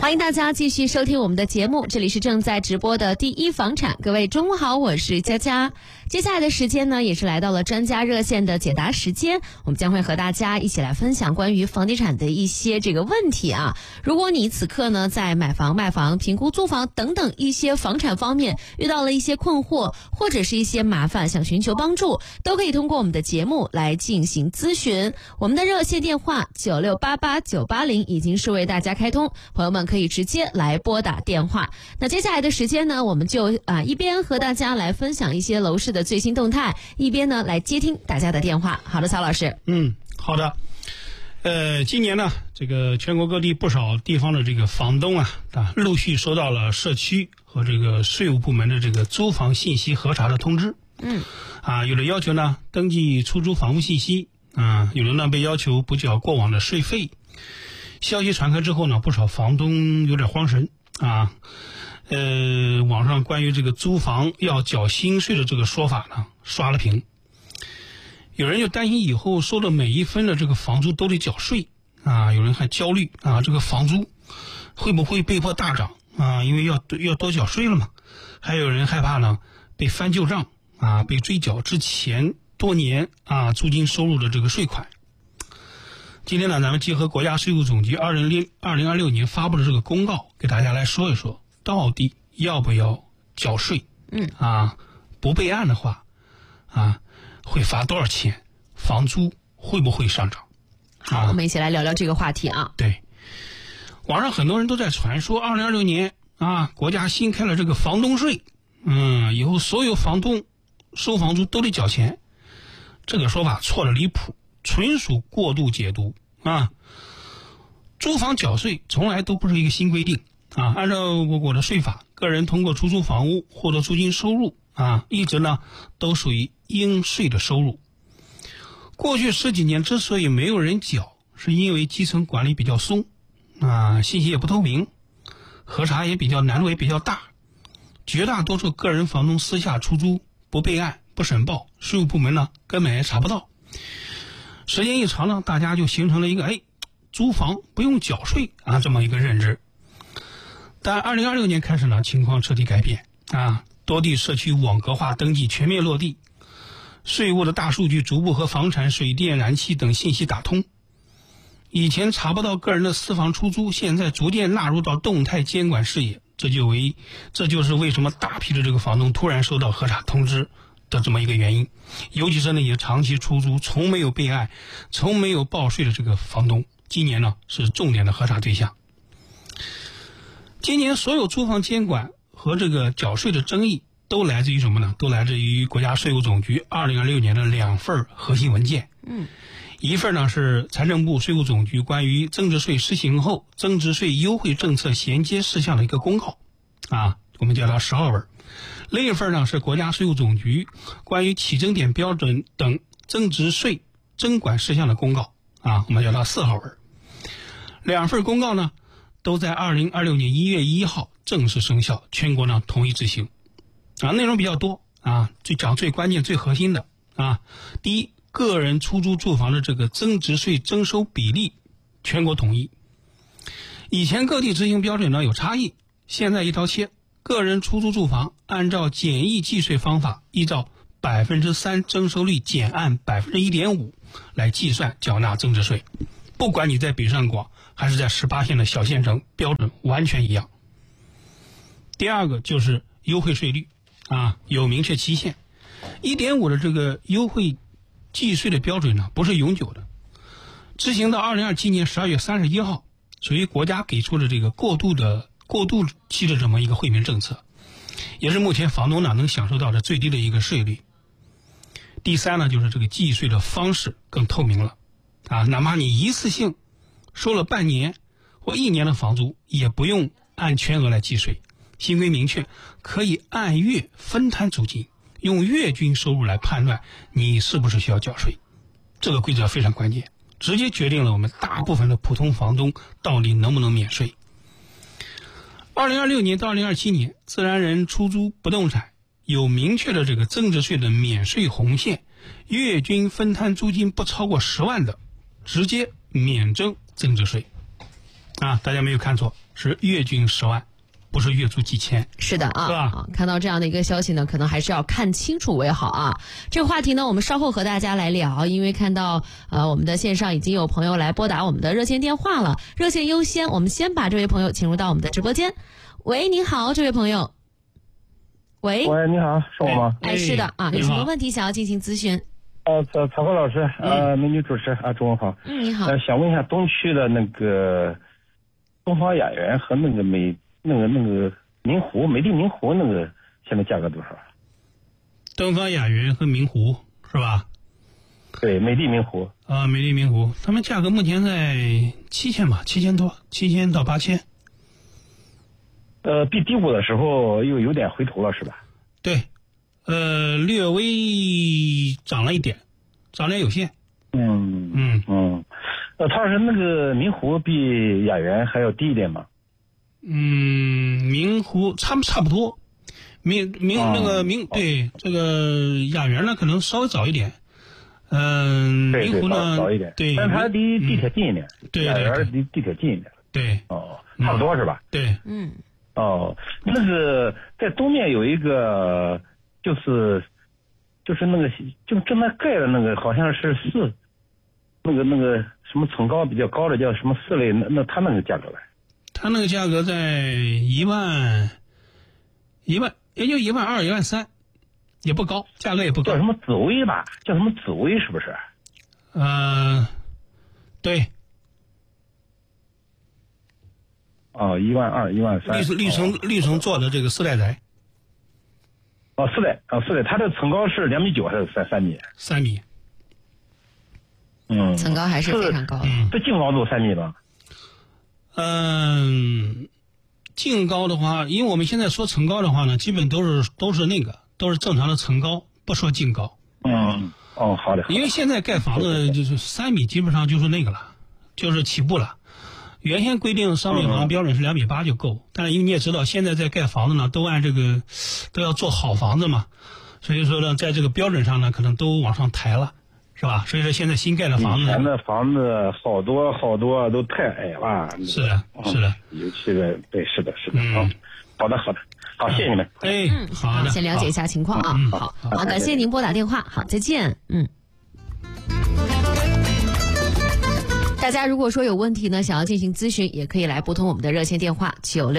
欢迎大家继续收听我们的节目，这里是正在直播的第一房产。各位中午好，我是佳佳。接下来的时间呢，也是来到了专家热线的解答时间，我们将会和大家一起来分享关于房地产的一些这个问题啊。如果你此刻呢在买房、卖房、评估租房等等一些房产方面遇到了一些困惑，或者是一些麻烦，想寻求帮助，都可以通过我们的节目来进行咨询。我们的热线电话9688-980已经是为大家开通，朋友们可以直接来拨打电话。那接下来的时间呢，我们就一边和大家来分享一些楼市的最新动态，一边呢来接听大家的电话。好的，曹老师。 好的。今年呢，这个全国各地不少地方的这个房东陆续收到了社区和这个税务部门的这个租房信息核查的通知。有的要求呢登记出租房屋信息，有的呢被要求补缴过往的税费。消息传开之后呢，不少房东有点慌神网上关于这个租房要缴新税的这个说法呢刷了屏。有人就担心以后收的每一分的这个房租都得缴税有人还焦虑这个房租会不会被迫大涨因为要多缴税了嘛。还有人害怕呢被翻旧账被追缴之前多年租金收入的这个税款。今天呢，咱们结合国家税务总局2026年发布的这个公告，给大家来说一说，到底要不要缴税？不备案的话，会罚多少钱？房租会不会上涨？ 好，我们一起来聊聊这个话题啊。 对，网上很多人都在传说2026年国家新开了这个房东税，以后所有房东收房租都得缴钱。这个说法错得离谱。纯属过度解读租房缴税从来都不是一个新规定按照我国的税法，个人通过出租房屋获得租金收入一直呢都属于应税的收入。过去10几年之所以没有人缴，是因为基层管理比较松信息也不透明，核查也难度也比较大，绝大多数个人房东私下出租不备案不申报，税务部门呢根本也查不到。时间一长呢，大家就形成了一个租房不用缴税这么一个认知。但2026年开始呢，情况彻底改变多地社区网格化登记全面落地，税务的大数据逐步和房产、水电、燃气等信息打通。以前查不到个人的私房出租，现在逐渐纳入到动态监管视野，这就是为什么大批的这个房东突然收到核查通知的这么一个原因。尤其是那些长期出租从没有备案从没有报税的这个房东，今年呢是重点的核查对象。今年所有租房监管和这个缴税的争议都来自于什么呢？都来自于国家税务总局2026年的2份核心文件。一份呢是财政部税务总局关于增值税施行后增值税优惠政策衔接事项的一个公告我们叫它10号文。另一份呢是国家税务总局关于起征点标准等增值税征管事项的公告我们叫它4号文。2份公告呢都在2026年1月1号正式生效，全国呢统一执行内容比较多最关键最核心的第一，个人出租住房的这个增值税征收比例全国统一。以前各地执行标准呢有差异，现在一刀切，个人出租住房按照简易计税方法，依照3%征收率减按1.5%来计算缴纳增值税，不管你在北上广还是在18线的小县城，标准完全一样。第二个就是优惠税率有明确期限，1.5%的这个优惠计税的标准呢不是永久的，执行到2027年12月31号，属于国家给出的这个过渡期的这么一个惠民政策，也是目前房东呢能享受到的最低的一个税率。第三呢就是这个计税的方式更透明了哪怕你一次性收了半年或1年的房租，也不用按全额来计税，新规明确可以按月分摊租金，用月均收入来判断你是不是需要缴税。这个规则非常关键，直接决定了我们大部分的普通房东到底能不能免税。2026年到2027年，自然人出租不动产有明确的这个增值税的免税红线，月均分摊租金不超过10万的，直接免征增值税。 啊，大家没有看错，是月均10万，不是月租几千。 是的啊， 是吧？ 看到这样的一个消息呢，可能还是要看清楚为好啊。这个话题呢，我们稍后和大家来聊，因为看到我们的线上已经有朋友来拨打我们的热线电话了，热线优先，我们先把这位朋友请入到我们的直播间。喂，您好，这位朋友。喂， 你好，是我吗？ 哎，是的啊，有什么问题想要进行咨询？ 曹慧老师，美女主持啊，中午好。 你好。 想问一下东区的那个东方雅园和那个美的明湖那个现在价格多少？ 东方雅园和明湖是吧？ 对，美的明湖。 美的明湖，他们价格目前在7000吧，7000多，7000到8000。 比低谷的时候又有点回头了，是吧？ 对。略微涨了一点，涨量有限。 他是那个明湖比雅园还要低一点吗？ 明湖差不多。对，这个雅园呢可能稍微早一点。明湖呢早一点， 对， 但它离地铁近一点。 对， 雅园离地铁近一点。 对。 差不多是吧？ 对。 那个在东面有一个。就是那个就正在盖的那个，好像是那个什么层高比较高的叫什么4类，那它那个价格来？ 它那个价格在1万，也就1万2、1万3，也不高，价格也不高。 叫什么紫薇吧？叫什么紫薇是不是？ 对。 1万2、1万3。 绿城做的这个4代宅。 4代，它的层高是2.9米还是3米 ？3米。 层高还是非常高。 这净高度3米吧？ 净高的话，因为我们现在说层高的话呢，基本都是正常的层高，不说净高。 好的。 因为现在盖房子就是3米，基本上就是那个了，就是起步了。原先规定商品房标准是2.8米就够，但是因为你也知道，现在在盖房子呢，都按这个都要做好房子嘛，所以说呢，在这个标准上呢，可能都往上抬了，是吧？所以说现在新盖的房子， 以前的房子好多都太矮了。 是的。 尤其对，是的。好的，好，谢谢你们。 好的， 先了解一下情况啊。好，感谢您拨打电话，好，再见。大家如果说有问题呢，想要进行咨询，也可以来拨通我们的热线电话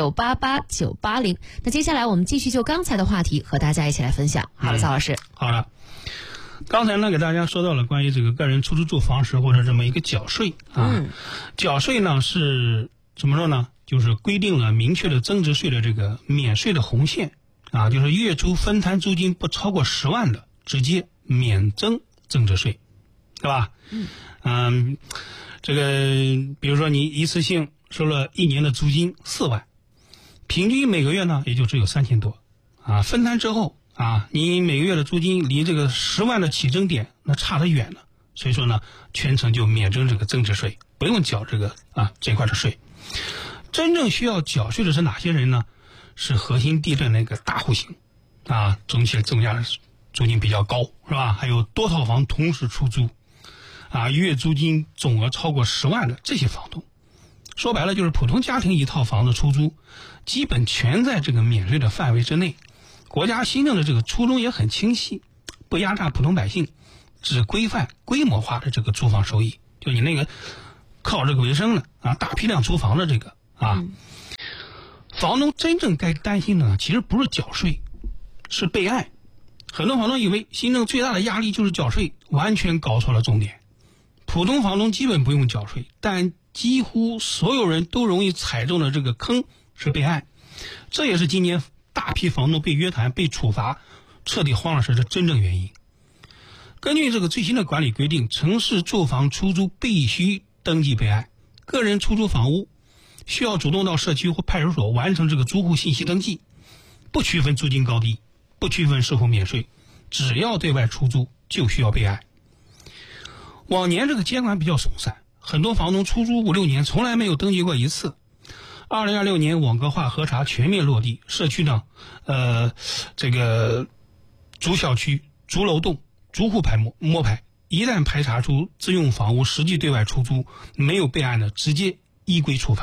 9688-980。那接下来我们继续就刚才的话题和大家一起来分享。好的，曹老师。 好的。刚才呢给大家说到了关于这个个人出租住房时或者这么一个缴税啊。缴税呢是怎么说呢？就是规定了明确的增值税的这个免税的红线啊，就是月租分摊租金不超过10万的，直接免征增值税，对吧？这个比如说你一次性收了1年的租金4万，平均每个月呢也就只有3000多啊。分摊之后啊，你每个月的租金离这个10万的起征点那差得远了，所以说呢，全程就免征这个增值税，不用缴这个这块的税。真正需要缴税的是哪些人呢？是核心地段那个大户型啊，总体增加的租金比较高，是吧？还有多套房同时出租啊，月租金总额超过10万的这些房东。说白了就是普通家庭一套房子出租，基本全在这个免税的范围之内。国家新政的这个初衷也很清晰，不压榨普通百姓，只规范规模化的这个租房收益。就你那个靠这个为生的啊，大批量租房的这个啊，房东真正该担心的呢，其实不是缴税，是备案。很多房东以为新政最大的压力就是缴税，完全搞错了重点。普通房东基本不用缴税，但几乎所有人都容易踩中的这个坑是备案。这也是今年大批房东被约谈、被处罚、彻底慌了神的真正原因。根据这个最新的管理规定，城市住房出租必须登记备案，个人出租房屋需要主动到社区或派出所完成这个租户信息登记，不区分租金高低，不区分是否免税，只要对外出租就需要备案。往年这个监管比较松散，很多房东出租5、6年从来没有登记过一次。2026年网格化核查全面落地，社区呢，这个逐小区、逐楼栋、逐户摸排，一旦排查出自用房屋实际对外出租没有备案的，直接依规处罚，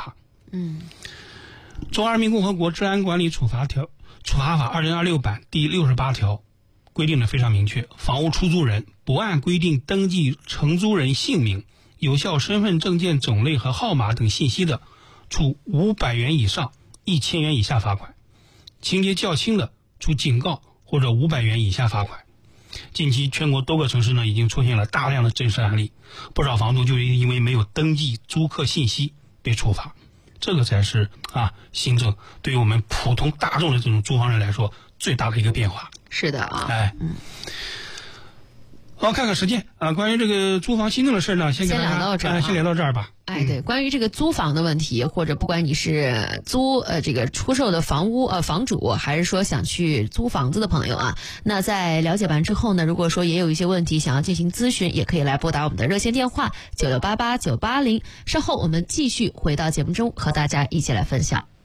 中华人民共和国治安管理处罚法2026版第68条规定的非常明确，房屋出租人不按规定登记承租人姓名、有效身份证件种类和号码等信息的，处500元以上1000元以下罚款；情节较轻的，处警告或者500元以下罚款。近期全国多个城市呢已经出现了大量的真实案例，不少房东就因为没有登记租客信息被处罚。这个才是新政对于我们普通大众的这种租房人来说最大的一个变化。 是的啊， 好，看看时间啊，关于这个租房新政的事呢，先聊到这儿吧。 对，关于这个租房的问题，或者不管你是租这个出售的房屋房主，还是说想去租房子的朋友啊，那在了解完之后呢，如果说也有一些问题想要进行咨询，也可以来拨打我们的热线电话9688-980。稍后我们继续回到节目中，和大家一起来分享。